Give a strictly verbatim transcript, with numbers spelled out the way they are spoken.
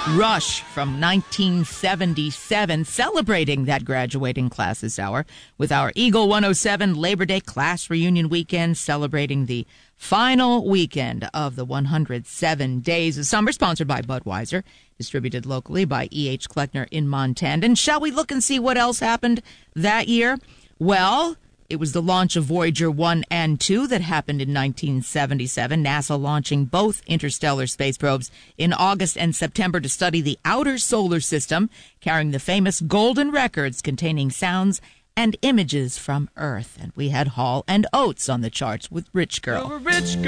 Rush from nineteen seventy-seven, celebrating that graduating class this hour with our Eagle one oh seven Labor Day class reunion weekend, celebrating the final weekend of the one hundred seven Days of Summer, sponsored by Budweiser, distributed locally by E H. Kleckner in Montana. And shall we look and see what else happened that year? Well, it was the launch of Voyager one and two that happened in nineteen seventy-seven, NASA launching both interstellar space probes in August and September to study the outer solar system, carrying the famous golden records containing sounds and images from Earth. And we had Hall and Oates on the charts with Rich Girl. Rich Girl.